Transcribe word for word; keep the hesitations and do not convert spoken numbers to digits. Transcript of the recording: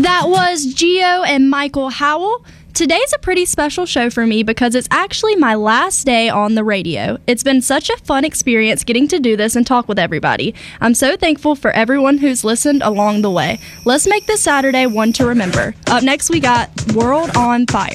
That was Gio and Michael Howell. Today's a pretty special show for me because it's actually my last day on the radio. It's been such a fun experience getting to do this and talk with everybody. I'm so thankful for everyone who's listened along the way. Let's make this Saturday one to remember. Up next, we got World on Fire.